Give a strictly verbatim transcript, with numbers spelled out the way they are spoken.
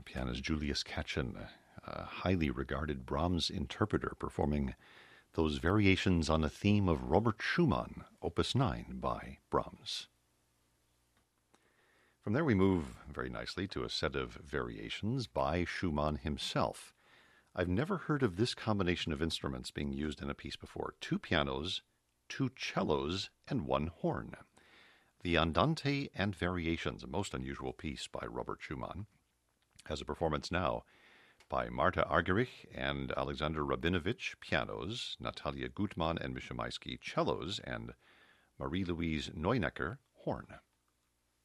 pianist Julius Katchen, a highly regarded Brahms interpreter, performing those variations on a theme of Robert Schumann, Opus nine by Brahms. From there we move very nicely to a set of variations by Schumann himself. I've never heard of this combination of instruments being used in a piece before. Two pianos, two cellos, and one horn. The Andante and Variations, a most unusual piece by Robert Schumann, has a performance now by Marta Argerich and Alexander Rabinovich, pianos, Natalia Gutmann and Mischa Maisky, cellos, and Marie-Louise Neunecker, horn.